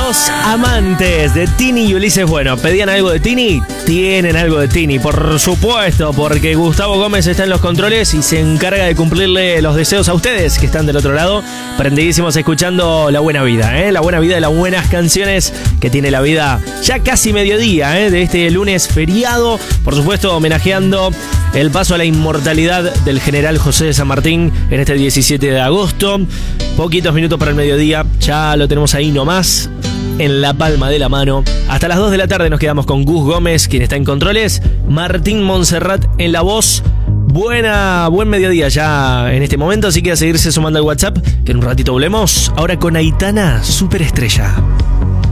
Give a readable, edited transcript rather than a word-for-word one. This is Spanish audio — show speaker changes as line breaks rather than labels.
Los amantes de Tini y Ulises Bueno, ¿pedían algo de Tini? Tienen algo de Tini, por supuesto, porque Gustavo Gómez está en los controles y se encarga de cumplirle los deseos a ustedes que están del otro lado, prendidísimos escuchando La Buena Vida, la buena vida de las buenas canciones que tiene la vida ya casi mediodía, de este lunes feriado, por supuesto homenajeando el paso a la inmortalidad del general José de San Martín en este 17 de agosto. Poquitos minutos para el mediodía, ya lo tenemos ahí nomás, en la palma de la mano. Hasta las 2 de la tarde nos quedamos con Gus Gómez, quien está en controles, Martín Montserrat en la voz. Buen mediodía ya en este momento, así que a seguirse sumando al WhatsApp, que en un ratito volvemos. Ahora con Aitana, Superestrella.